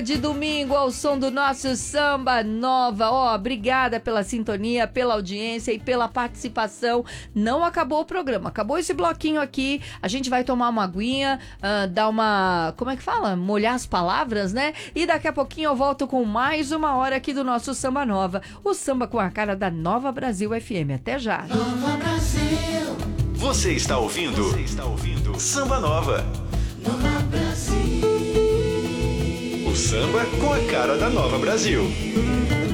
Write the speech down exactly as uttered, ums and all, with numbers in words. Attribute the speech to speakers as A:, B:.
A: De domingo ao som do nosso Samba Nova. Ó, oh, obrigada pela sintonia, pela audiência e pela participação. Não acabou o programa, acabou esse bloquinho aqui. A gente vai tomar uma aguinha, uh, dar uma, como é que fala? Molhar as palavras, né? E daqui a pouquinho eu volto com mais uma hora aqui do nosso Samba Nova. O samba com a cara da Nova Brasil F M. Até já.
B: Nova Brasil.
C: Você está ouvindo? Você está ouvindo? Samba Nova.
B: Nova Brasil.
C: O samba com a cara da Nova Brasil.